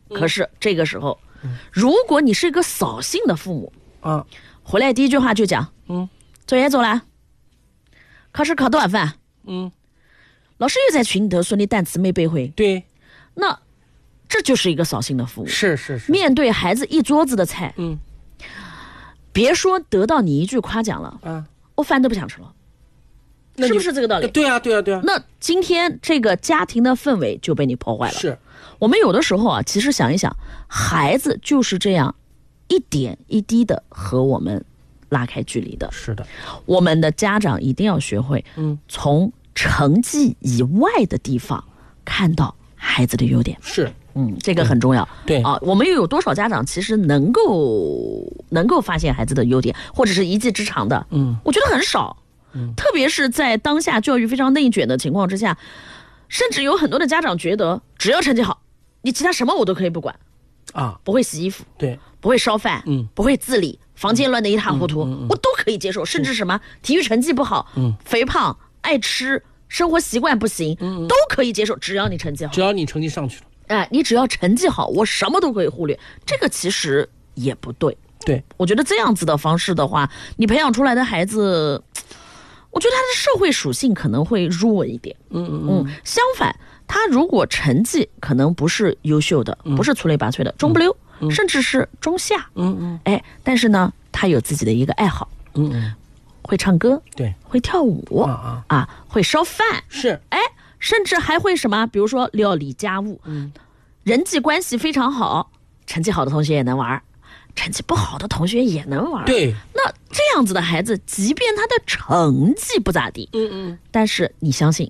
可是这个时候，如果你是一个扫兴的父母啊，回来第一句话就讲，作业做了，考试考多少分？老师又在群里头说你单词没背会。 对， 那这就是一个扫兴的父母。 是， 面对孩子一桌子的菜，别说得到你一句夸奖了，我饭都不想吃了。是不是这个道理？ 对啊。 那今天这个家庭的氛围就被你破坏了。 是， 我们有的时候啊，其实想一想，孩子就是这样一点一滴的和我们拉开距离的。 是的， 我们的家长一定要学会，从成绩以外的地方看到孩子的优点。 是， 这个很重要。 对啊，我们又有多少家长其实能够发现孩子的优点，或者是一技之长的？我觉得很少。特别是在当下教育非常内卷的情况之下，甚至有很多的家长觉得，只要成绩好，你其他什么我都可以不管啊，不会洗衣服， 对， 不会烧饭，不会自理，房间乱得一塌糊涂，我都可以接受。甚至什么体育成绩不好，肥胖、爱吃、生活习惯不行，都可以接受，只要你成绩好， 只要你成绩上去了， 你只要成绩好，我什么都可以忽略。这个其实也不对。 对， 我觉得这样子的方式的话，你培养出来的孩子，我觉得他的社会属性可能会弱一点。相反，他如果成绩可能不是优秀的，不是出类拔萃的，中不溜，甚至是中下，但是呢，他有自己的一个爱好，会唱歌， 对， 会跳舞，会烧饭， 是， 甚至还会什么，比如说料理家务，人际关系非常好，成绩好的同学也能玩，成绩不好的同学也能玩。 对， 那这样子的孩子，即便他的成绩不咋地，但是你相信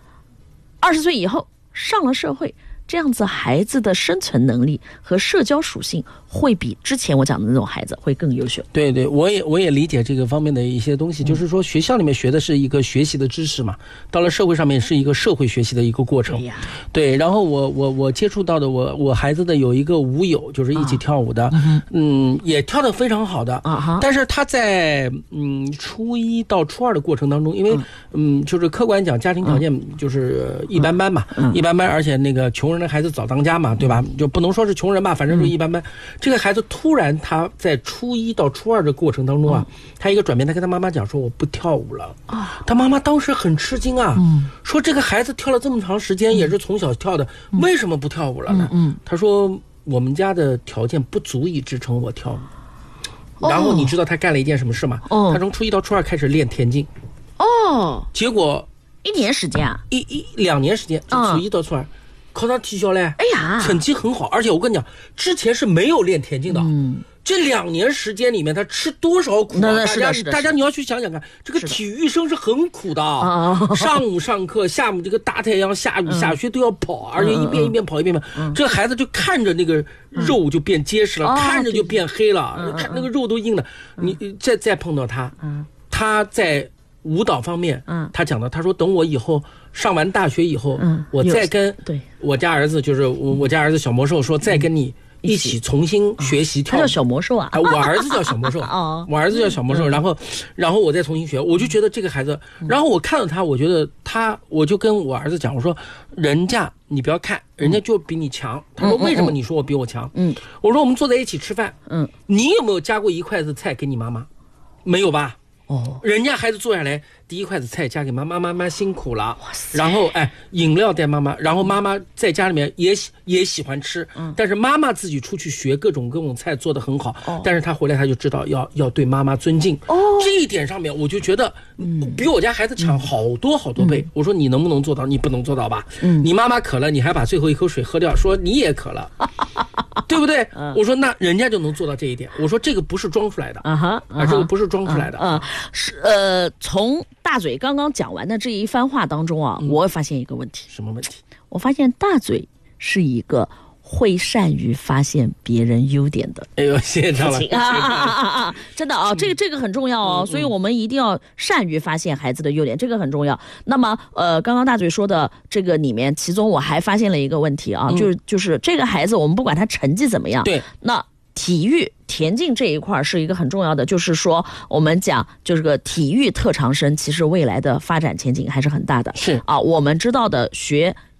，20岁以后上了社会，这样子孩子的生存能力和社交属性会比之前我讲的那种孩子会更优秀。 对，我也理解这个方面的一些东西，就是说学校里面学的是一个学习的知识嘛，到了社会上面是一个社会学习的一个过程。对，然后我接触到的我孩子的有一个舞友，就是一起跳舞的，也跳得非常好的，但是他在初一到初二的过程当中，因为就是客观讲家庭条件就是一般般嘛，一般般，而且那个穷人的孩子早当家嘛，对吧？就不能说是穷人吧，反正就一般般。这个孩子突然他在初一到初二的过程当中啊，他一个转变，他跟他妈妈讲说我不跳舞了。他妈妈当时很吃惊啊，说这个孩子跳了这么长时间，也是从小跳的，为什么不跳舞了呢？他说我们家的条件不足以支撑我跳舞。然后你知道他干了一件什么事吗？他从初一到初二开始练田径。结果 1年时间啊 ，2年时间，就初一到初二。考上体校嘞，成绩很好，而且我跟你讲，之前是没有练田径的。这2年时间里面，他吃多少苦啊？大家你要去想想看，这个体育生是很苦的，上午上课，下午这个大太阳，下雨下雪都要跑，而且一边跑一边跑。这孩子就看着那个肉就变结实了，看着就变黑了，看那个肉都硬了。你再碰到他在舞蹈方面，他讲的，他说等我以后上完大学以后，我再跟我家儿子，就是我家儿子小魔兽说，再跟你一起重新学习跳舞。他叫小魔兽啊？ 我儿子叫小魔兽，我儿子叫小魔兽。然后我再重新学，我就觉得这个孩子，然后我看到他，我觉得我就跟我儿子讲，我说人家你不要看，人家就比你强。他说为什么你说我比我强？我说我们坐在一起吃饭，你有没有夹过一筷子菜给你妈妈？没有吧？人家孩子坐下来，第一筷子菜夹给妈妈，妈妈辛苦了。然后饮料带妈妈，然后妈妈在家里面也喜欢吃，但是妈妈自己出去学各种菜做得很好，但是她回来她就知道要对妈妈尊敬。这一点上面我就觉得比我家孩子强好多好多倍。我说你能不能做到？你不能做到吧？你妈妈渴了，你还把最后一口水喝掉，说你也渴了。对不对？我说那人家就能做到这一点。我说这个不是装出来的，这个不是装出来的。 从大嘴刚刚讲完的这一番话当中啊，我发现一个问题。 什么问题？ 我发现大嘴是一个会善于发现别人优点的。 哎呦，谢谢张老师真的啊，这个很重要哦，所以我们一定要善于发现孩子的优点，这个很重要。那么刚刚大嘴说的这个里面，其中我还发现了一个问题啊，就是这个孩子，我们不管他成绩怎么样， 对， 那体育田径这一块是一个很重要的，就是说我们讲就是个体育特长生，其实未来的发展前景还是很大的。 是啊，我们知道的学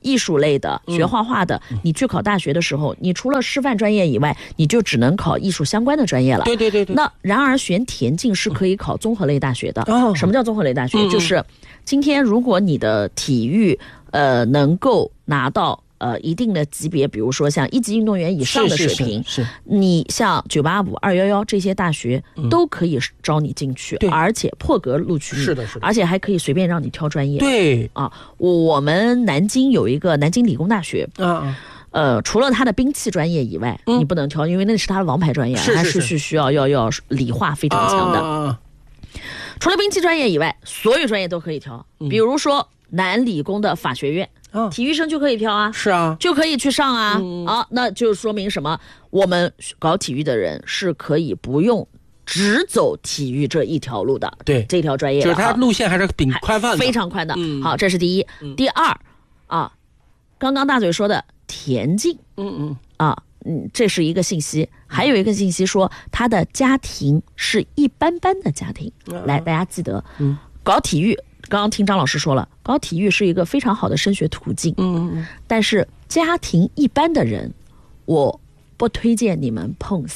艺术类的、学画画的，你去考大学的时候，你除了师范专业以外，你就只能考艺术相关的专业了。 对。 那然而选田径是可以考综合类大学的。什么叫综合类大学？就是今天如果你的体育能够拿到一定的级别，比如说像一级运动员以上的水平， 是你像985、211这些大学都可以招你进去，而且破格录取你， 是的， 而且还可以随便让你挑专业。 对啊，我们南京有一个南京理工大学除了他的兵器专业以外，你不能挑，因为那是他的王牌专业，他是需要理化非常强的。除了兵器专业以外，所有专业都可以挑，比如说南理工的法学院。体育生就可以挑啊， 是啊， 就可以去上啊。那就说明什么？我们搞体育的人是可以不用只走体育这一条路的， 对， 这条专业就是它路线还是挺宽泛的， 非常宽的。好，这是第一。第二刚刚大嘴说的田径，这是一个信息，还有一个信息说他的家庭是一般般的家庭。来，大家记得，搞体育。刚刚听张老师说了，搞体育是一个非常好的升学途径。但是家庭一般的人，我不推荐你们碰